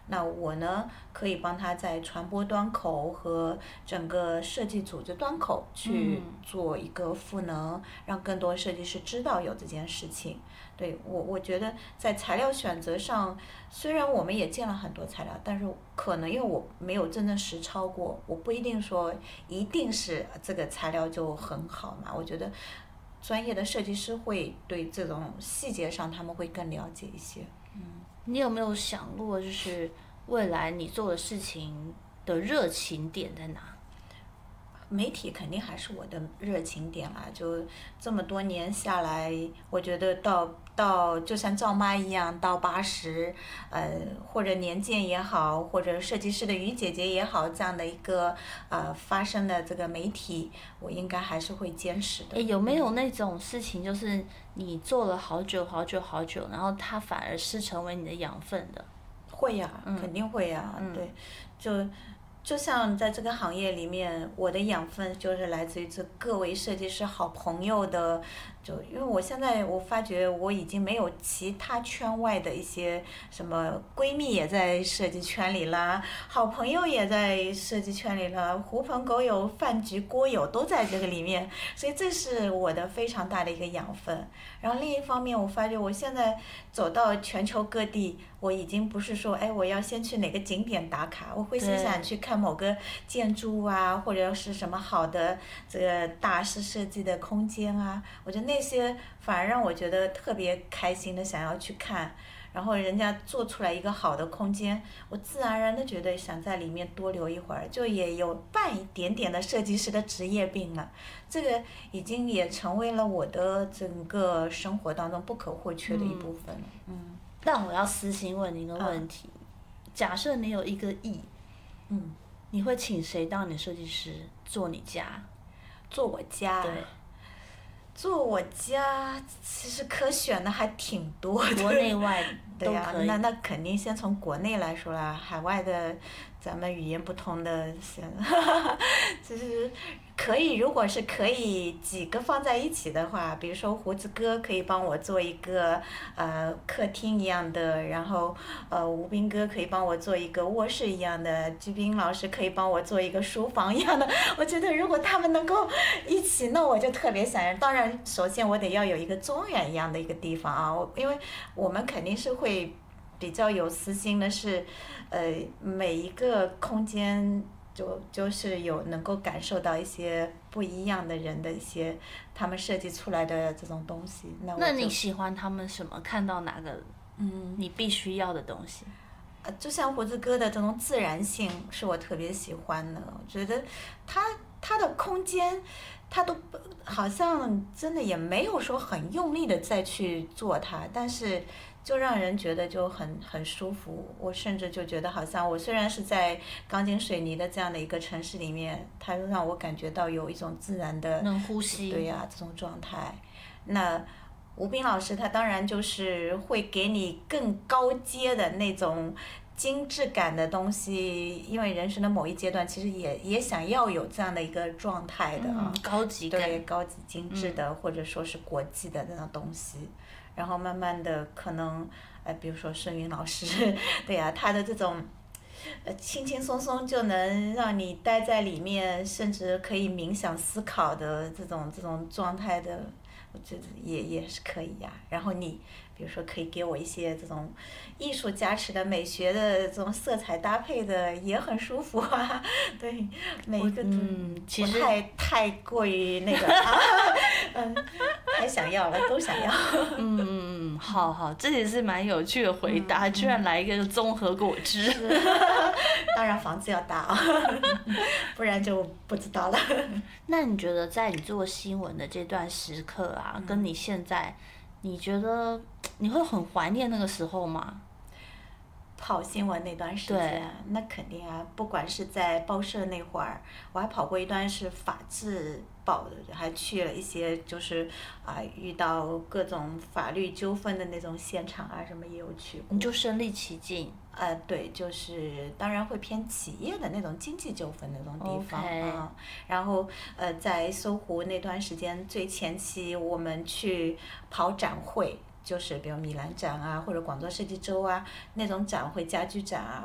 那我呢可以帮他在传播端口和整个设计组织端口去做一个赋能，让更多设计师知道有这件事情。对，我觉得在材料选择上，虽然我们也见了很多材料，但是可能因为我没有真正实操过，我不一定说一定是这个材料就很好嘛。我觉得专业的设计师会对这种细节上他们会更了解一些。 你有没有想过，就是未来你做的事情的热情点在哪？ 媒体肯定还是我的热情点啦，就这么多年下来，我觉得到就像赵妈一样，到80，或者年鉴也好，或者设计师的于姐姐也好，这样的一个发生的这个媒体，我应该还是会坚持的。 有没有那种事情，就是你做了好久好久好久，然后它反而是成为你的养分的？ 会呀，肯定会呀，对，就像在这个行业里面，我的养分就是来自于这各位设计师好朋友的，因为我现在我发觉我已经没有其他圈外的一些什么闺蜜也在设计圈里啦，好朋友也在设计圈里了，狐朋狗友、饭局锅友都在这个里面，所以这是我的非常大的一个养分。然后另一方面，我发觉我现在走到全球各地，我已经不是说我要先去哪个景点打卡，我会先想去看某个建筑啊，或者是什么好的这个大师设计的空间啊，我觉得那些反而让我觉得特别开心的想要去看。然后人家做出来一个好的空间，我自然而然的觉得想在里面多留一会儿，就也有半一点点的设计师的职业病了。这个已经也成为了我的整个生活当中不可或缺的一部分了。 但我要私心问你一个问题，假设你有1个亿，你会请谁当你设计师做你家？ 做我家？ 对。 做我家其实可选的还挺多的， 国内外都可以。 那肯定先从国内来说啦，海外的咱们语言不通的，就是可以，如果是可以几个放在一起的话，比如说胡子哥可以帮我做一个客厅一样的，然后吴斌哥可以帮我做一个卧室一样的，鞠斌老师可以帮我做一个书房一样的。我觉得如果他们能够一起，那我就特别想要。当然，首先我得要有一个中原一样的一个地方啊，因为我们肯定是会比较有私心的是，每一个空间就是有能够感受到一些不一样的人的一些他们设计出来的这种东西。 那你喜欢他们什么？看到哪个你必须要的东西？ 就像胡子哥的这种自然性是我特别喜欢的，我觉得他的空间，他都好像真的也没有说很用力的再去做它，但是就让人觉得就很舒服。我甚至就觉得好像我虽然是在钢筋水泥的这样的一个城市里面，它让我感觉到有一种自然的能呼吸， 对呀，这种状态。那吴斌老师他当然就是会给你更高阶的那种精致感的东西，因为人生的某一阶段其实也想要有这样的一个状态的高级感， 对，高级精致的，或者说是国际的那种东西。然后慢慢的可能比如说孙云老师对呀，他的这种轻轻松松就能让你待在里面，甚至可以冥想思考的这种状态的，我觉得也是可以呀。然后你比如说可以给我一些这种艺术加持的美学的这种色彩搭配的，也很舒服啊。对，每一个其实太过于那个太想要了，都想要。 好，这也是蛮有趣的回答，居然来一个综合果汁。 当然房子要大啊，不然就不知道了。 那你觉得在你做新闻的这段时刻啊，跟你现在，你觉得你会很怀念那个时候吗？ 跑新闻那段时间，那肯定啊，不管是在报社那会儿，我还跑过一段是法制报的，还去了一些就是遇到各种法律纠纷的那种现场啊，什么也有去过。 你就身临其境。 对，就是当然会偏企业的那种经济纠纷那种地方啊。然后在搜狐那段时间最前期，我们去跑展会。就是比如米兰展啊，或者广州设计周啊，那种展会、家居展啊，